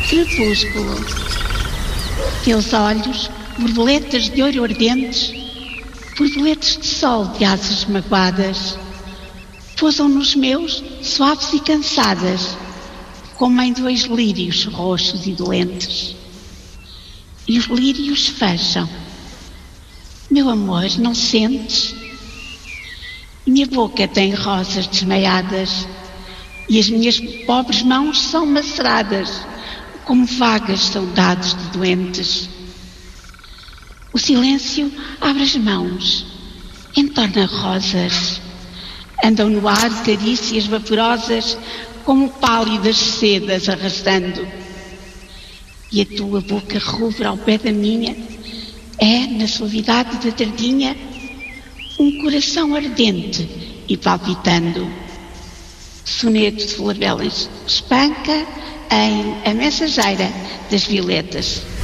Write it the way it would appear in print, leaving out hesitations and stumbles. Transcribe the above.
Crepúsculo. Teus olhos, borboletas de ouro ardentes, borboletas de sol de asas magoadas, pousam nos meus, suaves e cansadas, como em dois lírios roxos e dolentes. E os lírios fecham. Meu amor, não sentes? Minha boca tem rosas desmaiadas e as minhas pobres mãos são maceradas como vagas saudades de doentes. O silêncio abre as mãos, entorna rosas, andam no ar carícias vaporosas como pálidas sedas arrastando. E a tua boca rubra ao pé da minha é, na suavidade da tardinha, um coração ardente e palpitando. Soneto de Flor Belas espanca em A Mensageira das Violetas.